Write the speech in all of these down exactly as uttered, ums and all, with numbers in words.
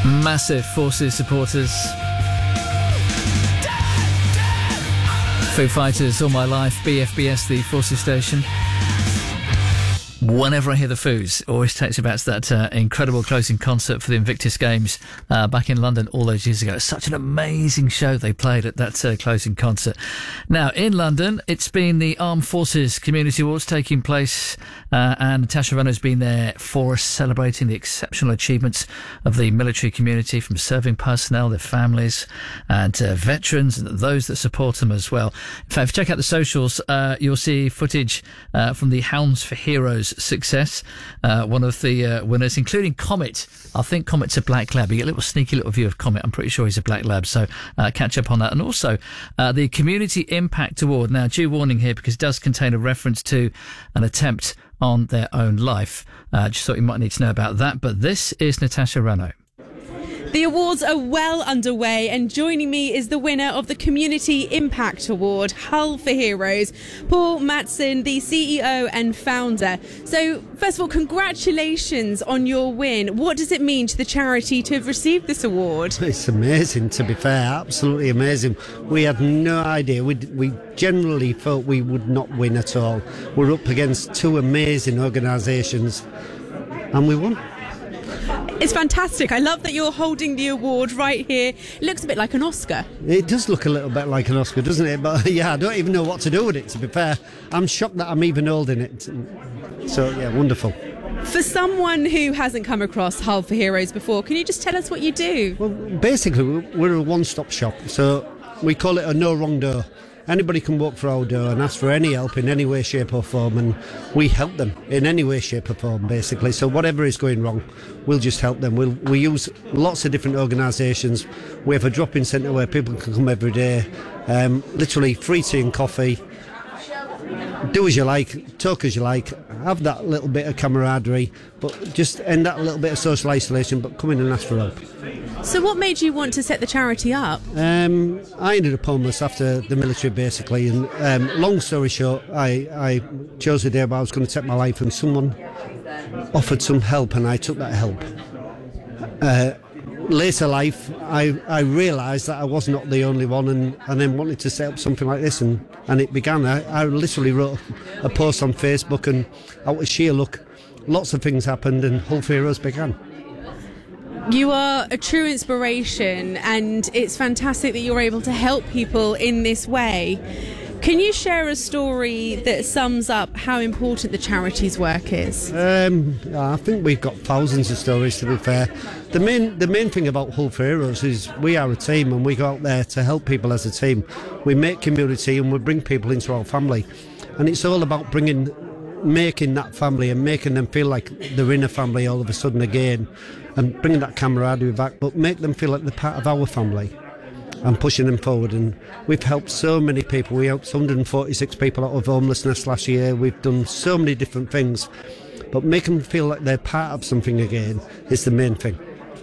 Massive Forces supporters. Foo Fighters, All My Life, B F B S, the Forces station. Whenever I hear the Foos, it always takes me back to that uh, incredible closing concert for the Invictus Games uh, back in London all those years ago. It's such an amazing show they played at that uh, closing concert. Now, in London, it's been the Armed Forces Community Awards taking place, uh, and Natasha Renault's been there for us, celebrating the exceptional achievements of the military community, from serving personnel, their families, and uh, veterans, and those that support them as well. In fact, if you check out the socials, uh, you'll see footage uh, from the Hounds for Heroes success, uh, one of the uh, winners, including Comet. I think Comet's a black lab. You get a little sneaky little view of Comet. I'm pretty sure he's a black lab, so uh, catch up on that. And also uh, the Community Impact Award. Now, due warning here, because it does contain a reference to an attempt on their own life. Uh, just thought you might need to know about that. But this is Natasha Renault. The awards are well underway, and joining me is the winner of the Community Impact Award, Hull for Heroes, Paul Matson, the C E O and founder. So, first of all, congratulations on your win. What does it mean to the charity to have received this award? It's amazing, to be fair, absolutely amazing. We had no idea. We we generally thought we would not win at all. We're up against two amazing organisations, and we won. It's fantastic. I love that you're holding the award right here. It looks a bit like an Oscar. It does look a little bit like an Oscar, doesn't it? But yeah, I don't even know what to do with it, to be fair. I'm shocked that I'm even holding it. So yeah, wonderful. For someone who hasn't come across Hull for Heroes before, can you just tell us what you do? Well, basically, we're a one-stop shop. So we call it a no wrong door. Anybody can walk through our door and ask for any help in any way, shape or form, and we help them in any way, shape or form, basically. So whatever is going wrong, we'll just help them. We'll, we use lots of different organisations. We have a drop-in centre where people can come every day, um, literally free tea and coffee. Do as you like, talk as you like, have that little bit of camaraderie, but just end that little bit of social isolation, but come in and ask for help. So what made you want to set the charity up? Um, I ended up homeless after the military, basically, and um, long story short, I, I chose a day where I was going to take my life, and someone offered some help, and I took that help. Uh, later life, I, I realised that I was not the only one, and, and then wanted to set up something like this, and, and it began. I, I literally wrote a post on Facebook, and out of sheer luck, lots of things happened, and Hull for Heroes began. You are a true inspiration, and it's fantastic that you're able to help people in this way. Can you share a story that sums up how important the charity's work is? Um, I think we've got thousands of stories, to be fair. The main the main thing about Hull for Heroes is we are a team, and we go out there to help people as a team. We make community, and we bring people into our family, and it's all about bringing making that family and making them feel like they're in a family all of a sudden again, and bringing that camaraderie back, but make them feel like they're part of our family and pushing them forward. And we've helped so many people. We helped one hundred forty-six people out of homelessness last year. We've done so many different things, but make them feel like they're part of something again is the main thing.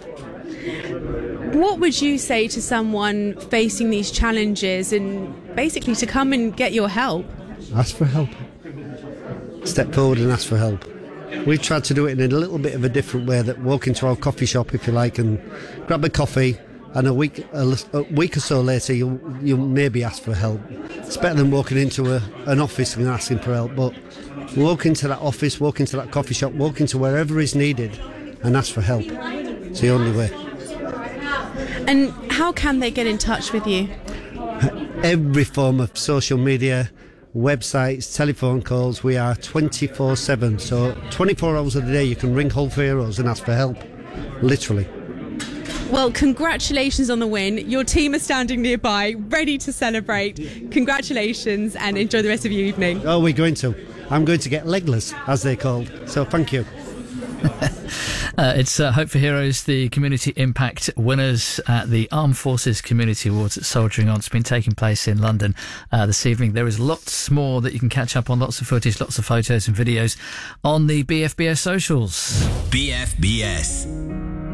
What would you say to someone facing these challenges, and basically to come and get your help? Ask for help. Step forward and ask for help. We've tried to do it in a little bit of a different way, that walk into our coffee shop, if you like, and grab a coffee, and a week a, a week or so later you'll, you'll maybe ask for help. It's better than walking into a, an office and asking for help, but walk into that office, walk into that coffee shop, walk into wherever is needed and ask for help. It's the only way. And how can they get in touch with you? Every form of social media, websites, telephone calls. We are twenty-four seven, so twenty-four hours of the day you can ring Hull for Heroes and ask for help, literally. Well, congratulations on the win. Your team is standing nearby, ready to celebrate. Congratulations, and enjoy the rest of your evening. Oh, we're going to. I'm going to get legless, as they're called, so thank you. uh, it's uh, Hope for Heroes, the Community Impact winners at the Armed Forces Community Awards at Soldiering On. It's been taking place in London uh, this evening. There is lots more that you can catch up on, lots of footage, lots of photos and videos on the B F B S socials. B F B S.